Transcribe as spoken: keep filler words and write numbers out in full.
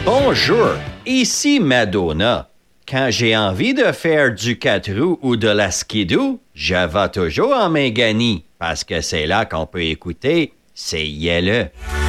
Bonjour, ici Madonna. Quand j'ai envie de faire du quatre roues ou de la skidoo, je vais toujours en Méganie, parce que c'est là qu'on peut écouter C'est Yelle.